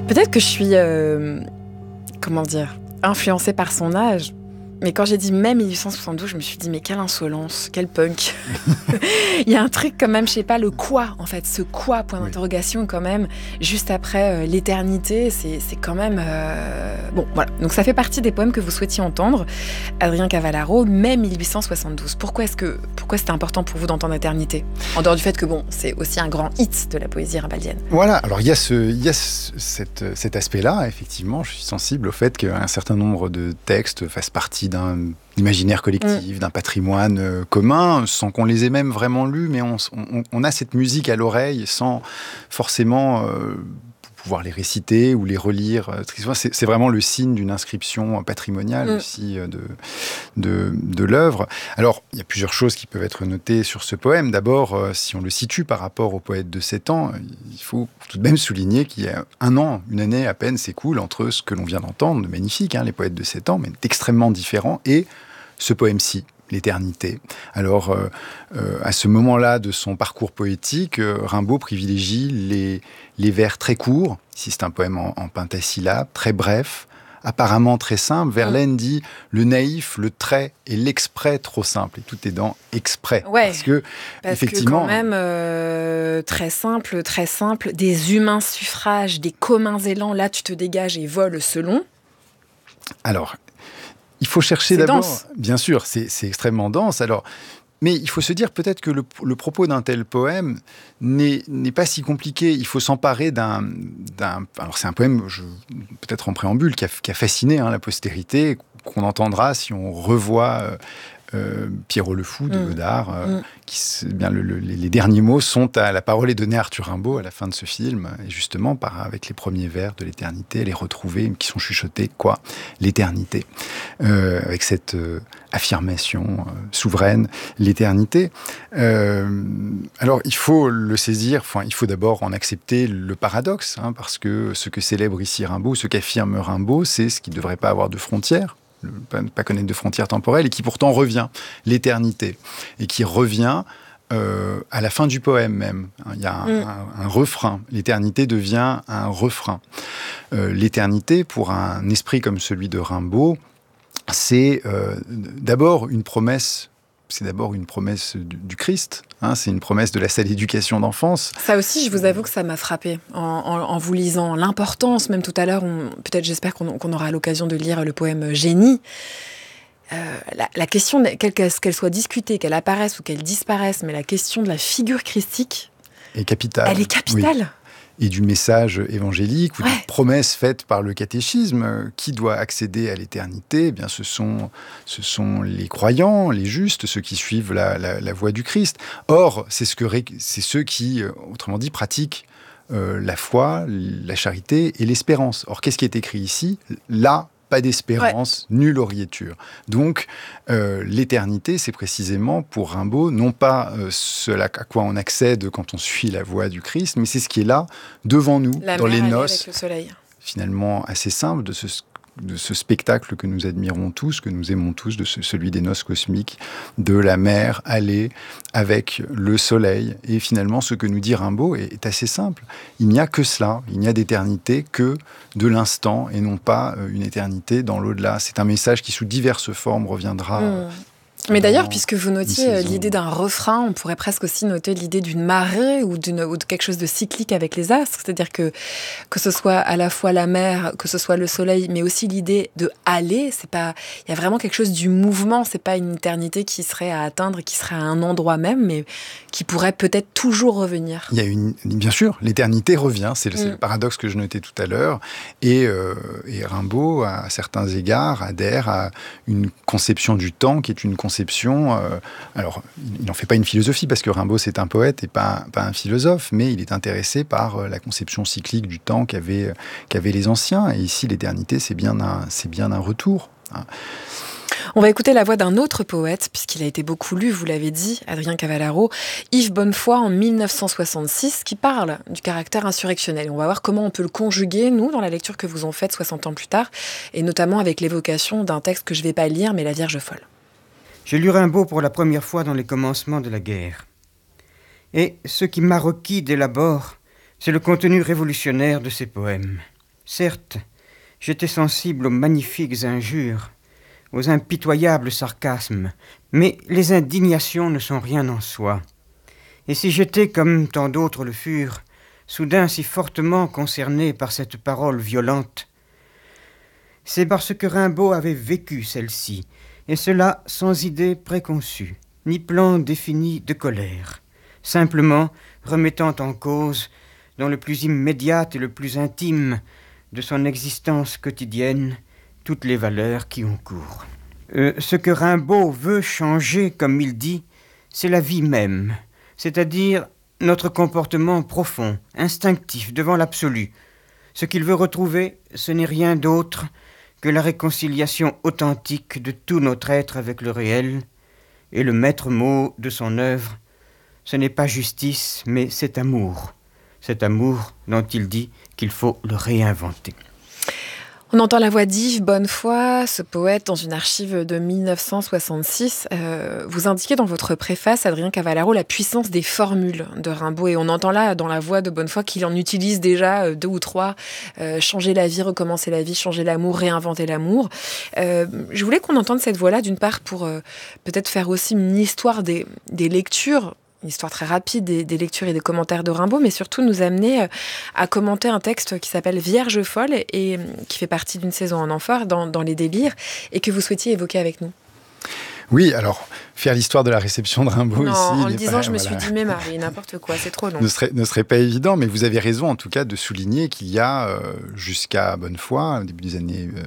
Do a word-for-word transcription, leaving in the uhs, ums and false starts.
Peut-être que je suis, euh, comment dire, influencée par son âge. Mais quand j'ai dit mai mille huit cent soixante-douze, je me suis dit, mais quelle insolence, quel punk. Il y a un truc quand même, je sais pas, le quoi, en fait, ce quoi, point d'interrogation oui. quand même, juste après euh, l'éternité, c'est, c'est quand même... Euh... Bon, voilà, donc ça fait partie des poèmes que vous souhaitiez entendre. Adrien Cavallaro, mai mille huit cent soixante-douze. Pourquoi est-ce que, pourquoi c'était important pour vous d'entendre éternité ? En dehors du fait que, bon, c'est aussi un grand hit de la poésie rimbaldienne. Voilà, alors il y a, ce, il y a ce, cette, cet aspect-là, effectivement, je suis sensible au fait qu'un certain nombre de textes fassent partie d'un imaginaire collectif, mmh. d'un patrimoine euh, commun, sans qu'on les ait même vraiment lus, mais on, on, on a cette musique à l'oreille sans forcément euh, pouvoir les réciter ou les relire. C'est, c'est vraiment le signe d'une inscription patrimoniale mmh. aussi de, de, de l'œuvre. Alors, il y a plusieurs choses qui peuvent être notées sur ce poème. D'abord, euh, si on le situe par rapport au poète de sept ans, il faut tout de même souligner qu'il y a un an, une année à peine s'écoule entre ce que l'on vient d'entendre, de magnifique, hein, les poètes de sept ans, mais extrêmement différents, et ce poème-ci, l'éternité. Alors, euh, euh, à ce moment-là de son parcours poétique, euh, Rimbaud privilégie les, les vers très courts. Ici, c'est un poème en, en pentasyllabes, très bref, apparemment très simple. Verlaine mmh. dit « le naïf, le trait et l'exprès trop simple ». Et tout est dans « exprès ouais, ». Parce que, parce effectivement... que quand même, euh, très simple, très simple, des humains suffrages, des communs élans, là, tu te dégages et voles selon. Alors... Il faut chercher c'est d'abord, dense. Bien sûr, c'est, c'est extrêmement dense. Alors, mais il faut se dire peut-être que le, le propos d'un tel poème n'est, n'est pas si compliqué. Il faut s'emparer d'un, d'un... Alors c'est un poème, je, peut-être en préambule, qui a, qui a fasciné hein, la postérité, qu'on entendra si on revoit... Euh, Euh, Pierrot le Fou de mmh. Godard, euh, mmh. qui, bien, le, le, les derniers mots sont à la parole est donnée à Arthur Rimbaud à la fin de ce film, et justement par, avec les premiers vers de l'éternité, les retrouvés qui sont chuchotés, quoi, l'éternité, euh, avec cette euh, affirmation euh, souveraine, l'éternité. Euh, alors il faut le saisir, enfin il faut d'abord en accepter le paradoxe, hein, parce que ce que célèbre ici Rimbaud, ce qu'affirme Rimbaud, c'est ce qui ne devrait pas avoir de frontières. Pas, pas connaître de frontières temporelles, et qui pourtant revient, l'éternité, et qui revient euh, à la fin du poème même. Il y a un, mm. un, un refrain, l'éternité devient un refrain. Euh, l'éternité, pour un esprit comme celui de Rimbaud, c'est euh, d'abord une promesse, c'est d'abord une promesse du, du Christ, hein, c'est une promesse de la saine éducation d'enfance. Ça aussi, je vous avoue que ça m'a frappé en, en, en vous lisant l'importance, même tout à l'heure, on, peut-être j'espère qu'on, qu'on aura l'occasion de lire le poème Génie. Euh, la, la question, qu'elle, qu'elle soit discutée, qu'elle apparaisse ou qu'elle disparaisse, mais la question de la figure christique est capitale. Elle est capitale. Oui. Et du message évangélique ou ouais. des promesses faites par le catéchisme. Qui doit accéder à l'éternité ? Eh bien, ce sont, ce sont les croyants, les justes, ceux qui suivent la, la, la voie du Christ. Or, c'est, ce que, c'est ceux qui, autrement dit, pratiquent euh, la foi, la charité et l'espérance. Or, qu'est-ce qui est écrit ici ? Là, pas d'espérance, ouais. nulle oriéture. Donc, euh, l'éternité, c'est précisément pour Rimbaud, non pas euh, ce à quoi on accède quand on suit la voie du Christ, mais c'est ce qui est là, devant nous, la dans mer, les noces. avec le soleil. Finalement, assez simple de ce, de ce spectacle que nous admirons tous, que nous aimons tous, de ce, celui des noces cosmiques, de la mer allée avec le soleil. Et finalement, ce que nous dit Rimbaud est, est assez simple. Il n'y a que cela. Il n'y a d'éternité que de l'instant et non pas une éternité dans l'au-delà. C'est un message qui, sous diverses formes, reviendra... Mmh. Mais d'ailleurs, puisque vous notiez l'idée d'un refrain, on pourrait presque aussi noter l'idée d'une marée ou, d'une, ou de quelque chose de cyclique avec les astres. C'est-à-dire que que ce soit à la fois la mer, que ce soit le soleil, mais aussi l'idée de aller. C'est pas, il y a vraiment quelque chose du mouvement. C'est pas une éternité qui serait à atteindre, qui serait à un endroit même, mais qui pourrait peut-être toujours revenir. Il y a une, bien sûr, l'éternité revient. C'est le, mm. c'est le paradoxe que je notais tout à l'heure. Et, euh, et Rimbaud, à certains égards, adhère à une conception du temps qui est une conception Euh, alors, il n'en fait pas une philosophie, parce que Rimbaud, c'est un poète et pas, pas un philosophe, mais il est intéressé par la conception cyclique du temps qu'avaient, qu'avaient les anciens. Et ici, l'éternité, c'est bien un, c'est bien un retour. On va écouter la voix d'un autre poète, puisqu'il a été beaucoup lu, vous l'avez dit, Adrien Cavallaro, Yves Bonnefoy, en dix-neuf cent soixante-six, qui parle du caractère insurrectionnel. On va voir comment on peut le conjuguer, nous, dans la lecture que vous en faites soixante ans plus tard, et notamment avec l'évocation d'un texte que je ne vais pas lire, mais La Vierge folle. J'ai lu Rimbaud pour la première fois dans les commencements de la guerre. Et ce qui m'a requis dès l'abord, c'est le contenu révolutionnaire de ses poèmes. Certes, j'étais sensible aux magnifiques injures, aux impitoyables sarcasmes, mais les indignations ne sont rien en soi. Et si j'étais, comme tant d'autres le furent, soudain si fortement concerné par cette parole violente, c'est parce que Rimbaud avait vécu celle-ci, et cela sans idée préconçue, ni plan défini de colère, simplement remettant en cause, dans le plus immédiat et le plus intime de son existence quotidienne, toutes les valeurs qui ont cours. Euh, ce que Rimbaud veut changer, comme il dit, c'est la vie même, c'est-à-dire notre comportement profond, instinctif, devant l'absolu. Ce qu'il veut retrouver, ce n'est rien d'autre que la réconciliation authentique de tout notre être avec le réel, et le maître mot de son œuvre, ce n'est pas justice, mais c'est amour. Cet amour dont il dit qu'il faut le réinventer. On entend la voix d'Yves Bonnefoy, ce poète, dans une archive de mille neuf cent soixante-six. Euh, vous indiquez dans votre préface, Adrien Cavallaro, la puissance des formules de Rimbaud. Et on entend là, dans la voix de Bonnefoy, qu'il en utilise déjà deux ou trois. Euh, changer la vie, recommencer la vie, changer l'amour, réinventer l'amour. Euh, je voulais qu'on entende cette voix-là, d'une part, pour euh, peut-être faire aussi une histoire des, des lectures, une histoire très rapide des, des lectures et des commentaires de Rimbaud, mais surtout nous amener à commenter un texte qui s'appelle Vierge folle et, et qui fait partie d'une saison en amphore dans, dans les délires et que vous souhaitiez évoquer avec nous. Oui, alors, faire l'histoire de la réception de Rimbaud non, ici... en le disant, pas, je me voilà. suis dit, mais Marie, n'importe quoi, c'est trop long. Ne serait, ne serait pas évident, mais vous avez raison, en tout cas, de souligner qu'il y a, euh, jusqu'à Bonnefoy, au début des années